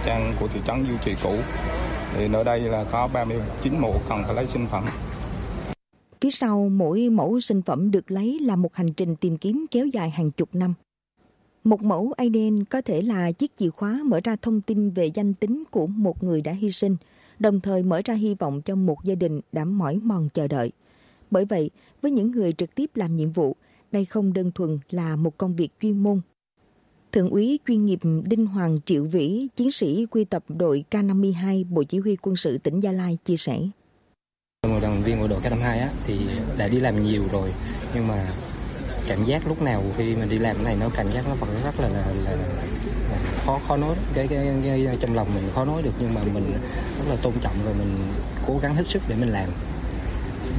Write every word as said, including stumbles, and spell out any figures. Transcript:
trang của thị trấn Duy Trì cũ. Thì nơi đây là có ba mươi chín mộ cần phải lấy sinh phẩm. Phía sau mỗi mẫu sinh phẩm được lấy là một hành trình tìm kiếm kéo dài hàng chục năm. Một mẫu a đê en có thể là chiếc chìa khóa mở ra thông tin về danh tính của một người đã hy sinh, đồng thời mở ra hy vọng cho một gia đình đã mỏi mòn chờ đợi. Bởi vậy, với những người trực tiếp làm nhiệm vụ, đây không đơn thuần là một công việc chuyên môn. Thượng úy chuyên nghiệp Đinh Hoàng Triệu Vĩ, chiến sĩ quy tập đội K năm mươi hai, Bộ Chỉ huy Quân sự tỉnh Gia Lai chia sẻ. Một đoàn viên của đội K năm mươi hai á, thì đã đi làm nhiều rồi, nhưng mà cảm giác lúc nào khi mình đi làm cái này nó cảm giác nó vẫn rất là là, là, là khó khó nói, cái, cái, cái trong lòng mình khó nói được, nhưng mà mình rất là tôn trọng và mình cố gắng hết sức để mình làm.